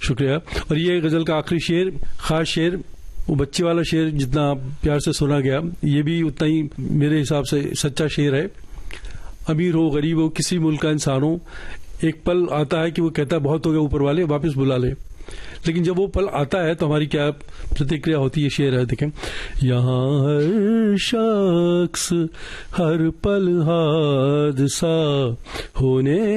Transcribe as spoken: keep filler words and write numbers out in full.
शुक्रिया। और ये गजल का आखिरी शेर, खास शेर, वो बच्चे वाला शेर जितना प्यार से सुना गया, ये भी उतना ही मेरे हिसाब से सच्चा शेर है। अमीर हो गरीब हो किसी मुल्क का इंसान हो, एक पल आता है कि वो कहता है बहुत हो गया ऊपर वाले, वापस बुला ले। लेकिन जब वो पल आता है तो हमारी क्या प्रतिक्रिया होती है। शेर है, देखें, यहाँ हर शख्स हर पल हादसा होने